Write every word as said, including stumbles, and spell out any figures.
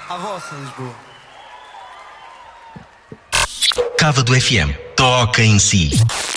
À vossa Lisboa. Cava do F M. Toca em si.